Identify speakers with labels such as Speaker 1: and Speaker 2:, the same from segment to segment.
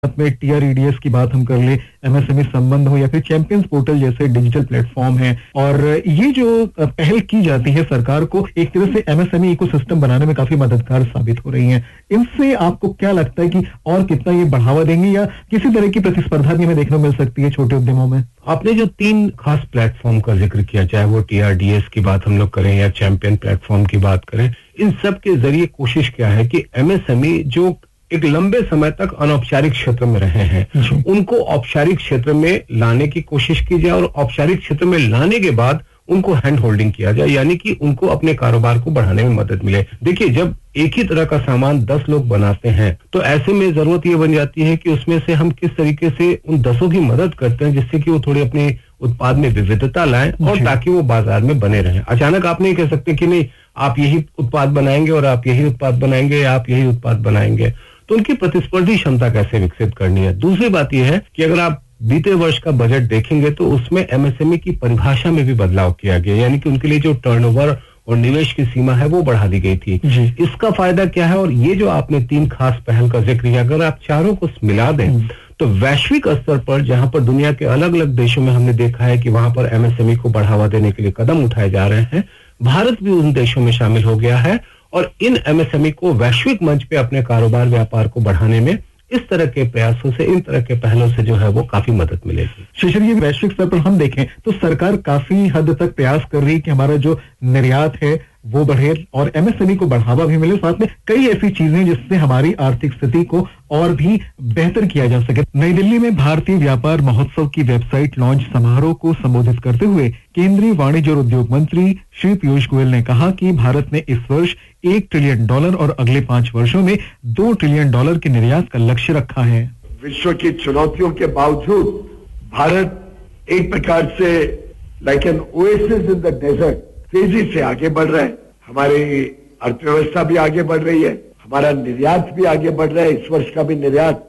Speaker 1: में टीआरईडीएस की बात हम कर ले, एमएसएमई संबंध हो या फिर चैंपियंस पोर्टल जैसे डिजिटल प्लेटफॉर्म है, और ये जो पहल की जाती है सरकार को एक तरह से एमएसएमई इकोसिस्टम बनाने में काफी मददगार साबित हो रही है। इनसे आपको क्या लगता है कि और कितना ये बढ़ावा देंगे या किसी तरह की प्रतिस्पर्धा भी हमें देखने को मिल सकती है छोटे उद्यमों में?
Speaker 2: आपने जो 3 खास प्लेटफॉर्म का जिक्र किया, चाहे वो टीआरडीएस की बात हम लोग करें या चैंपियन प्लेटफॉर्म की बात करें, इन सब के जरिए कोशिश क्या है कि एमएसएमई जो एक लंबे समय तक अनौपचारिक क्षेत्र में रहे हैं, उनको औपचारिक क्षेत्र में लाने की कोशिश की जाए और औपचारिक क्षेत्र में लाने के बाद उनको हैंड होल्डिंग किया जाए, यानी कि उनको अपने कारोबार को बढ़ाने में मदद मिले। देखिए, जब एक ही तरह का सामान 10 लोग बनाते हैं तो ऐसे में जरूरत ये बन जाती है कि उसमें से हम किस तरीके से उन 10 की मदद करते हैं जिससे कि वो थोड़ी अपने उत्पाद में विविधता लाएं और ताकि वो बाजार में बने रहें। अचानक आप नहीं कह सकते कि नहीं आप यही उत्पाद बनाएंगे और आप यही उत्पाद बनाएंगे या आप यही उत्पाद बनाएंगे। तो उनकी प्रतिस्पर्धी क्षमता कैसे विकसित करनी है। दूसरी बात यह है कि अगर आप बीते वर्ष का बजट देखेंगे तो उसमें एमएसएमई की परिभाषा में भी बदलाव किया गया, यानी कि उनके लिए जो टर्नओवर और निवेश की सीमा है वो बढ़ा दी गई थी। इसका फायदा क्या है, और ये जो आपने 3 खास पहल का जिक्र किया, अगर आप चारों को मिला दें तो वैश्विक स्तर पर जहां पर दुनिया के अलग अलग देशों में हमने देखा है कि वहां पर एमएसएमई को बढ़ावा देने के लिए कदम उठाए जा रहे हैं, भारत भी उन देशों में शामिल हो गया है और इन एमएसएमई को वैश्विक मंच पे अपने कारोबार व्यापार को बढ़ाने में इस तरह के प्रयासों से, इन तरह के पहलों से जो है वो काफी मदद मिलेगी।
Speaker 1: शेषर जी, वैश्विक स्तर पर हम देखें तो सरकार काफी हद तक प्रयास कर रही है कि हमारा जो निर्यात है वो बढ़े और एमएसएमई को बढ़ावा भी मिले। साथ में कई ऐसी चीजें जिससे हमारी आर्थिक स्थिति को और भी बेहतर किया जा सके। नई दिल्ली में भारतीय व्यापार महोत्सव की वेबसाइट लॉन्च समारोह को संबोधित करते हुए केंद्रीय वाणिज्य और उद्योग मंत्री श्री पीयूष गोयल ने कहा कि भारत ने इस वर्ष $1 ट्रिलियन और अगले 5 वर्षों में $2 ट्रिलियन के निर्यात का लक्ष्य रखा है।
Speaker 3: विश्व की चुनौतियों के बावजूद भारत एक प्रकार से like an oasis in the desert तेजी से आगे बढ़ रहा है। हमारी अर्थव्यवस्था भी आगे बढ़ रही है, हमारा निर्यात भी आगे बढ़ रहा है। इस वर्ष का भी निर्यात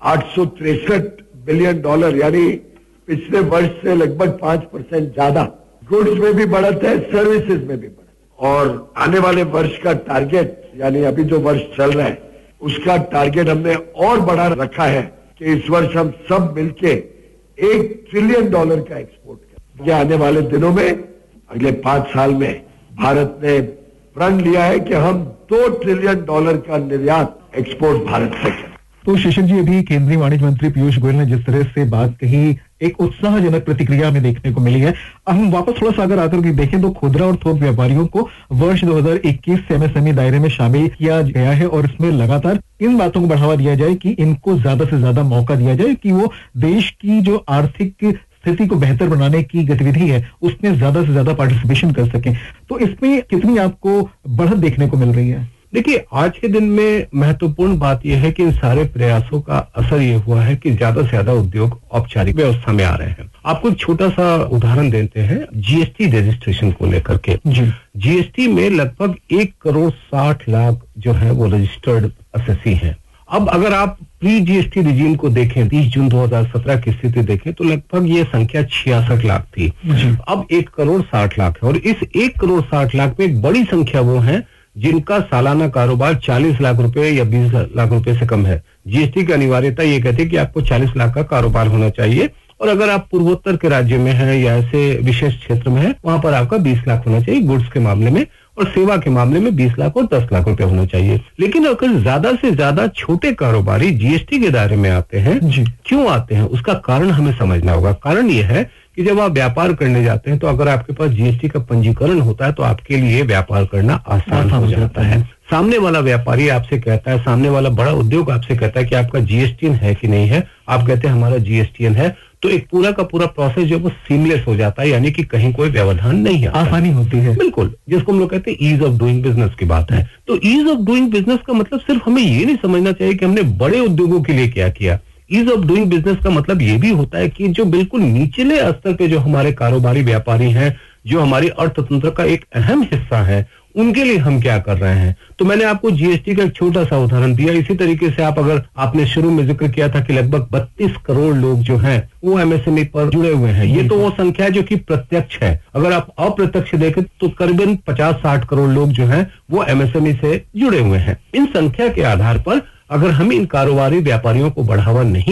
Speaker 3: $863 बिलियन, यानी पिछले वर्ष से लगभग 5% ज्यादा। गुड्स में भी बढ़त है, सर्विसेज में भी बढ़त, और आने वाले वर्ष का टारगेट, यानी अभी जो वर्ष चल रहा है उसका टारगेट हमने और बढ़ा रखा है कि इस वर्ष हम सब मिलके $1 ट्रिलियन का एक्सपोर्ट करें। आने वाले दिनों में, अगले 5 साल में भारत ने प्रण लिया है कि हम $2 ट्रिलियन का निर्यात एक्सपोर्ट भारत से करें।
Speaker 1: तो शेषर जी, अभी केंद्रीय वाणिज्य मंत्री पीयूष गोयल ने जिस तरह से बात कही, एक उत्साहजनक प्रतिक्रिया में देखने को मिली है। हम वापस थोड़ा सा अगर आकर के देखें तो खुदरा और थोक व्यापारियों को वर्ष 2021 से एमएसएमई दायरे में शामिल किया गया है और इसमें लगातार इन बातों को बढ़ावा दिया जाए कि इनको ज्यादा से ज्यादा मौका दिया जाए कि वो देश की जो आर्थिक स्थिति को बेहतर बनाने की गतिविधि है उसमें ज्यादा से ज्यादा पार्टिसिपेशन कर सकें। तो इसमें कितनी आपको बढ़त देखने को मिल रही है?
Speaker 2: देखिए, आज के दिन में महत्वपूर्ण बात यह है कि इन सारे प्रयासों का असर ये हुआ है कि ज्यादा से ज्यादा उद्योग औपचारिक व्यवस्था में आ रहे हैं। आपको एक छोटा सा उदाहरण देते हैं जीएसटी रजिस्ट्रेशन को लेकर के। जीएसटी में लगभग 1,60,00,000 जो है वो रजिस्टर्ड असेसी हैं। अब अगर आप प्री जीएसटी रिजीम को देखें, 30 जून 2017 की स्थिति देखें तो लगभग ये संख्या 66 लाख थी। अब 1,60,00,000 है और इस 1,60,00,000 में एक बड़ी संख्या वो है जिनका सालाना कारोबार 40 लाख रुपए या 20 लाख रुपए से कम है। जीएसटी की अनिवार्यता ये कहती है कि आपको 40 लाख का कारोबार होना चाहिए, और अगर आप पूर्वोत्तर के राज्य में हैं या ऐसे विशेष क्षेत्र में हैं, वहां पर आपका 20 लाख होना चाहिए गुड्स के मामले में, और सेवा के मामले में 20 लाख और 10 लाख रुपए होना चाहिए। लेकिन अगर ज्यादा से ज्यादा छोटे कारोबारी जीएसटी के दायरे में आते हैं, क्यों आते हैं, उसका कारण हमें समझना होगा। कारण यह है कि जब आप व्यापार करने जाते हैं तो अगर आपके पास जीएसटी का पंजीकरण होता है तो आपके लिए व्यापार करना आसान हो जाता है। सामने वाला व्यापारी आपसे कहता है, सामने वाला बड़ा उद्योग आपसे कहता है कि आपका जीएसटीएन है कि नहीं है, आप कहते हैं हमारा जीएसटीएन है, तो एक पूरा का पूरा प्रोसेस जो वो सीमलेस हो जाता है, यानी कि कहीं कोई व्यवधान नहीं आता,
Speaker 1: आसानी होती है।
Speaker 2: बिल्कुल, जिसको हम लोग कहते हैं ईज ऑफ डूइंग बिजनेस की बात है। तो ईज ऑफ डूइंग बिजनेस का मतलब सिर्फ हमें ये नहीं समझना चाहिए कि हमने बड़े उद्योगों के लिए क्या किया। ईज ऑफ डूइंग बिजनेस का मतलब ये भी होता है कि जो बिल्कुल निचले स्तर पे जो हमारे कारोबारी व्यापारी हैं, जो हमारी अर्थतंत्र का एक अहम हिस्सा है, उनके लिए हम क्या कर रहे हैं। तो मैंने आपको जीएसटी का एक छोटा सा उदाहरण दिया। इसी तरीके से आप, अगर आपने शुरू में जिक्र किया था कि लगभग 32 करोड़ लोग जो हैं वो एमएसएमई पर जुड़े हुए हैं, ये तो वो संख्या है जो कि प्रत्यक्ष है। अगर आप अप्रत्यक्ष देखें तो करीबन 50-60 करोड़ लोग जो हैं वो एमएसएमई से जुड़े हुए हैं। इन संख्या के आधार पर अगर हम इन कारोबारी व्यापारियों को बढ़ावा नहीं